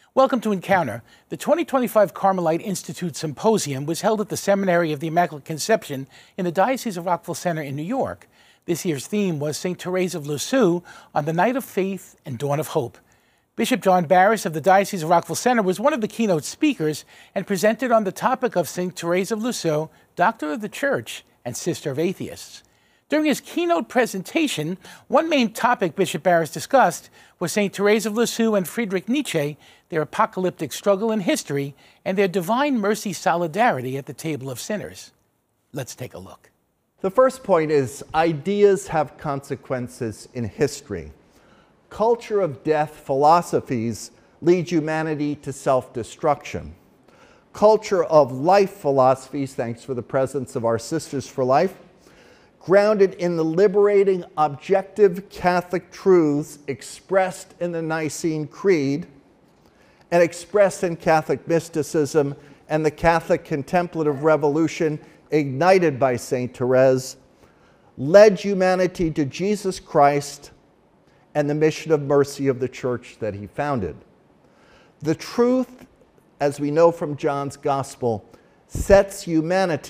Welcome to Encounter. The 2025 Carmelite Institute Symposium was held at the Seminary of the Immaculate Conception in the Diocese of Rockville Centre in New York. This year's theme was St. Therese of Lisieux on the Night of Faith and Dawn of Hope. Bishop John Barris of the Diocese of Rockville Centre was one of the keynote speakers and presented on the topic of St. Therese of Lisieux, Doctor of the Church and Sister of Atheists. During his keynote presentation, one main topic Bishop Barris discussed was St. Therese of Lisieux and Friedrich Nietzsche, their apocalyptic struggle in history, and their divine mercy solidarity at the table of sinners. Let's take a look. The first point is ideas have consequences in history. Culture of death philosophies lead humanity to self-destruction. Culture of life philosophies, thanks for the presence of our Sisters for Life, grounded in the liberating objective Catholic truths expressed in the Nicene Creed and expressed in Catholic mysticism and the Catholic contemplative revolution ignited by St. Therese, led humanity to Jesus Christ and the mission of mercy of the Church that he founded. The truth, as we know from John's Gospel, sets humanity